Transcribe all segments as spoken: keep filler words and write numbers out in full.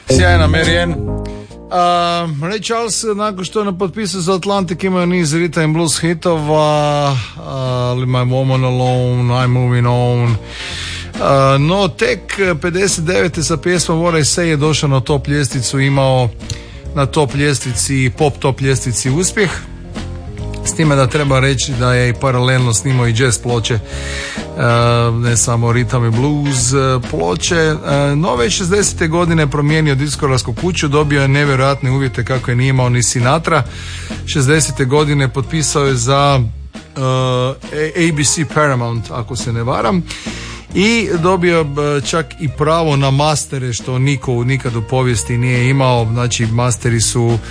Sjajna Marianne. Uh, Ray Charles, nakon što je na potpisu za Atlantic, imao niz rhythm and blues hitova, uh, My Woman Alone, I'm Moving On. Uh, no tek pedeset devete sa pjesmom What I Say je došao na top ljestvicu, imao na top ljestvici, pop top ljestvici uspjeh. S time da treba reći da je i paralelno snimao i jazz ploče, ne samo rhythm i blues ploče. No već šezdesete godine promijenio diskografsku kuću, dobio je nevjerojatne uvjete kako je nije imao ni Sinatra. šezdesete godine potpisao je za A B C Paramount, ako se ne varam, i dobio čak i pravo na mastere, što niko nikad u povijesti nije imao. Znači masteri su uh,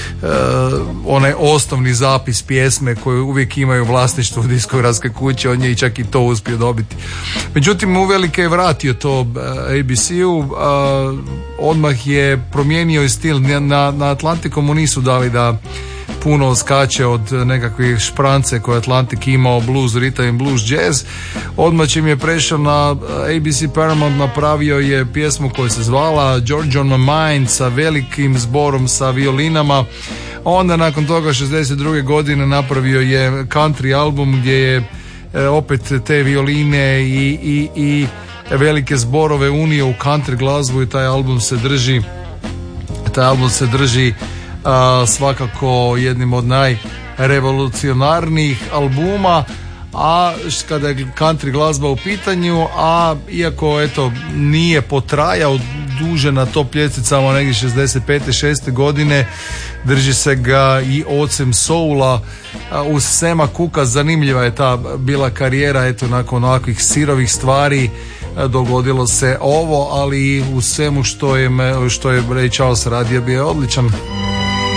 onaj osnovni zapis pjesme koju uvijek imaju vlasništvo diskografske kuće, on je i čak i to uspio dobiti. Međutim, uvelike je vratio to uh, A B C-u, uh, odmah je promijenio i stil. Na, na Atlantiku mu nisu dali da puno skače od nekakvih šprance koje Atlantic imao, blues, rhythm and blues, jazz. Odmah čim je prešao na A B C Paramount, napravio je pjesmu koja se zvala George on My Mind sa velikim zborom, sa violinama. Onda nakon toga šezdeset druge godine napravio je country album gdje je opet te violine i, i, i velike zborove unio u country glazbu i taj album se drži taj album se drži Uh, svakako jednim od najrevolucionarnijih albuma, a kada je country glazba u pitanju, a iako eto nije potrajao duže na top ljestvicama, negdje šezdeset pete šeste godine, drži se ga i ocem soula uh, uz Sema Cooka. Zanimljiva je ta bila karijera, eto nakon ovakvih sirovih stvari uh, dogodilo se ovo, ali u svemu što je, što je Ray Charles radio bio je odličan.